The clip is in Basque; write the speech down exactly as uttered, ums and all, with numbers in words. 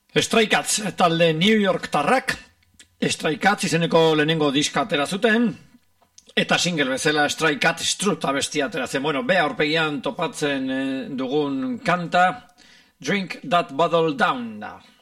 Stray Cats talde New York tarrak, Stray Cats izeneko lehenengo diska atera zuten, eta single bezala Stray Cat Strut abestia ateratzen. Bueno, be aurpegian topatzen eh, dugun kanta, Drink That Bottle Down da.